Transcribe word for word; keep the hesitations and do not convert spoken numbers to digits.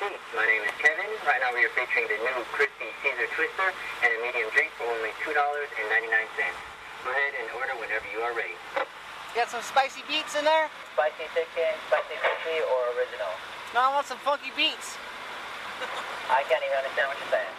Beats. My name is Kevin. Right now we are featuring the new Crispy Caesar Twister and a medium drink for only two dollars and ninety-nine cents. Go ahead and order whenever you are ready. Got some spicy beets in there? Spicy chicken, spicy fishy, or original? No, I want some funky beets. I can't even understand what you're saying.